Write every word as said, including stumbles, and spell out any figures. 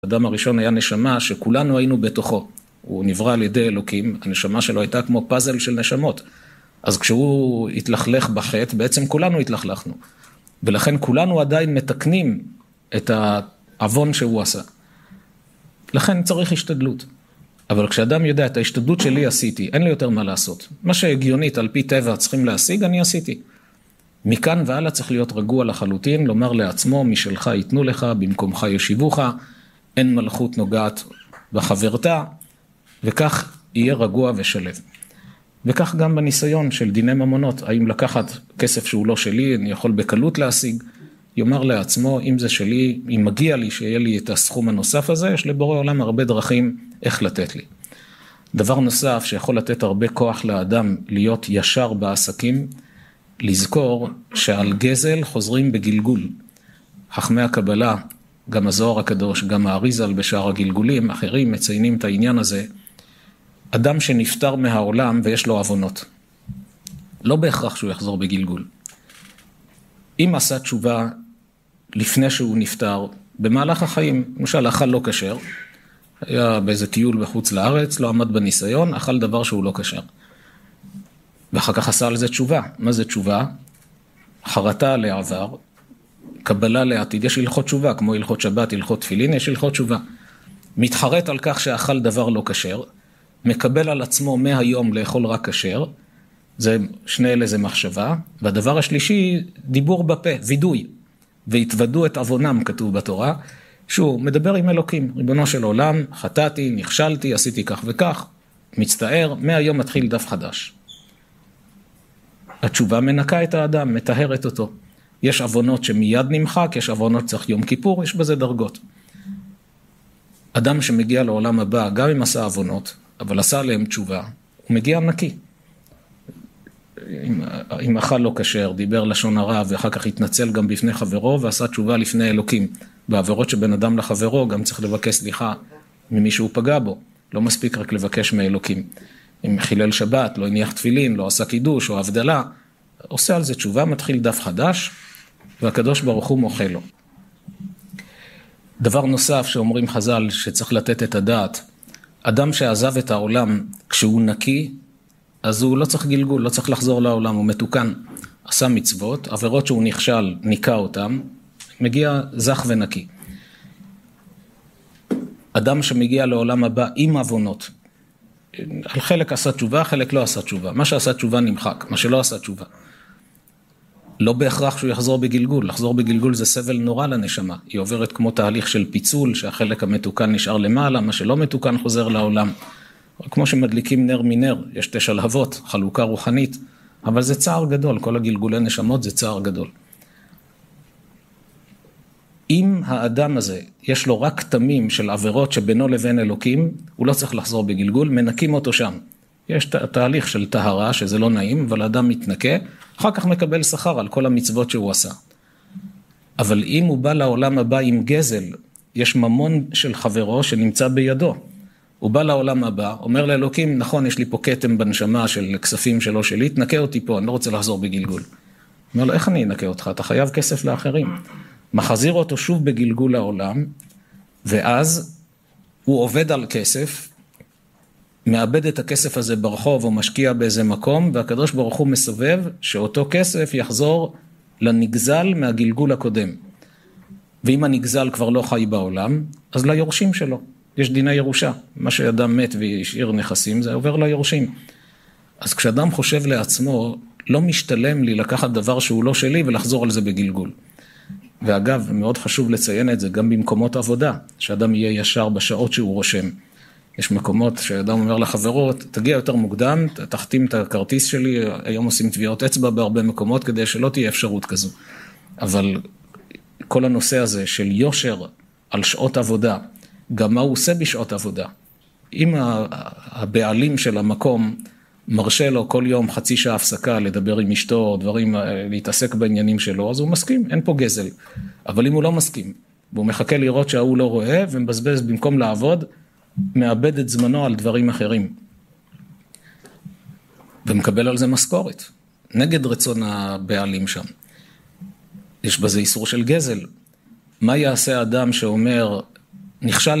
האדם הראשון היה נשמה שכולנו היינו בתוכו. הוא נברא על ידי אלוקים, הנשמה שלו הייתה כמו פאזל של נשמות. אז כשהוא התלכלך בחטא, בעצם כולנו התלכלכנו. ולכן כולנו עדיין מתקנים את העוון שהוא עשה. לכן צריך השתדלות. אבל כשאדם יודע את ההשתדלות שלי עשיתי, אין לי יותר מה לעשות. מה שהגיונית על פי טבע צריכים להשיג, אני עשיתי. מכאן והלאה צריך להיות רגוע לחלוטין, לומר לעצמו, משלך ייתנו לך, במקומך ישיבוך, אין מלכות נוגעת בחברתה, וכך יהיה רגוע ושלב. וכך גם בניסיון של דיני ממונות, האם לקחת כסף שהוא לא שלי, אני יכול בקלות להשיג, יאמר לעצמו, אם זה שלי, אם מגיע לי שיהיה לי את הסכום הנוסף הזה, יש לבורא עולם הרבה דרכים איך לתת לי. דבר נוסף שיכול לתת הרבה כוח לאדם להיות ישר בעסקים, לזכור שעל גזל חוזרים בגלגול. חכמי הקבלה, גם הזוהר הקדוש, גם האריזל בשאר הגלגולים, אחרים מציינים את העניין הזה, אדם שנפטר מהעולם ויש לו עוונות. לא בהכרח שהוא יחזור בגלגול. אם עשה תשובה לפני שהוא נפטר, במהלך החיים, למשל אכל לא כשר, היה באיזה טיול בחוץ לארץ, לא עמד בניסיון, אכל דבר שהוא לא כשר. ואחר כך עשה על זה תשובה. מה זה תשובה? חרטה לעבר, קבלה לעתיד. יש הלכות תשובה, כמו הלכות שבת, הלכות תפילין, יש הלכות תשובה. מתחרט על כך שאכל דבר לא כשר, מקבל על עצמו מהיום לאכול רק כשר, זה, שני אלה זה מחשבה, והדבר השלישי, דיבור בפה, וידוי, והתוודו את עוונם, כתוב בתורה, שהוא מדבר עם אלוקים, ריבונו של עולם, חטאתי, נכשלתי, עשיתי כך וכך, מצטער, מהיום מתחיל דף חדש. התשובה מנקה את האדם, מטהרת אותו. יש עוונות שמיד נמחק, יש עוונות צריך יום כיפור, יש בזה דרגות. אדם שמגיע לעולם הבא, גם אם עשה עוונות, אבל עשה עליהם תשובה, הוא מגיע נקי. אם, אם אכל לא כשר, דיבר לשון הרע, ואחר כך התנצל גם בפני חברו, ועשה תשובה לפני אלוקים. בעבירות שבין אדם לחברו, גם צריך לבקש סליחה ממי שהוא פגע בו. לא מספיק רק לבקש מאלוקים. אם חילל שבת, לא הניח תפילין, לא עשה קידוש או הבדלה, עושה על זה תשובה, מתחיל דף חדש, והקדוש ברוך הוא מוחה לו. דבר נוסף שאומרים חז"ל שצריך לתת את הדעת, אדם שעזב את העולם כשהוא נקי, אז הוא לא צריך גלגול, לא צריך לחזור לעולם, הוא מתוקן, עשה מצוות, עבירות שהוא נכשל, ניקה אותם, מגיע זך ונקי. אדם שמגיע לעולם הבא עם עוונות, על חלק עשה תשובה, חלק לא עשה תשובה. מה שעשה תשובה נמחק, מה שלא עשה תשובה. לא בהכרח שהוא יחזור בגלגול. לחזור בגלגול זה סבל נורא לנשמה. היא עוברת כמו תהליך של פיצול, שהחלק המתוקן נשאר למעלה, מה שלא מתוקן חוזר לעולם. כמו שמדליקים נר מנר, יש תשע להבות, חלוקה רוחנית, אבל זה צער גדול, כל הגלגולי נשמות זה צער גדול. אם האדם הזה יש לו רק תמים של עבירות שבינו לבין אלוקים, הוא לא צריך לחזור בגלגול, מנקים אותו שם. יש תהליך של טהרה, שזה לא נעים, אבל האדם מתנקה, אחר כך מקבל שכר על כל המצוות שהוא עשה. אבל אם הוא בא לעולם הבא עם גזל, יש ממון של חברו שנמצא בידו. הוא בא לעולם הבא, אומר לאלוקים, נכון, יש לי פה כתם בנשמה של כספים שלו שלי, תנקה אותי פה, אני לא רוצה לחזור בגלגול. אומר לו, איך אני אנקה אותך? אתה חייב כסף לאחרים. מחזיר אותו שוב בגלגול לעולם, ואז הוא עובד על כסף, מאבד את הכסף הזה ברחוב או משקיע באיזה מקום, והקדוש ברוך הוא מסובב שאותו כסף יחזור לנגזל מהגלגול הקודם. ואם הנגזל כבר לא חי בעולם, אז ליורשים שלו. יש דיני ירושה. מה שאדם מת והשאיר נכסים, זה עובר ליורשים. אז כשאדם חושב לעצמו, לא משתלם לי לקחת דבר שהוא לא שלי ולחזור על זה בגלגול. ואגב, מאוד חשוב לציין את זה גם במקומות עבודה, שאדם יהיה ישר בשעות שהוא רושם. יש מקומות שאדם אומר לחברות, תגיע יותר מוקדם, תחתים את הכרטיס שלי, היום עושים טביעות אצבע בהרבה מקומות, כדי שלא תהיה אפשרות כזו. אבל כל הנושא הזה של יושר על שעות עבודה, גם מה הוא עושה בשעות עבודה. אם הבעלים של המקום מרשה לו כל יום חצי שעה הפסקה לדבר עם אשתו, או דברים, להתעסק בעניינים שלו, אז הוא מסכים, אין פה גזל. אבל אם הוא לא מסכים, והוא מחכה לראות שההוא לא רואה, ומבזבז במקום לעבוד, מאבד את זמנו על דברים אחרים. ומקבל על זה משכורת, נגד רצון הבעלים שם. יש בזה איסור של גזל. מה יעשה אדם שאומר, נכשל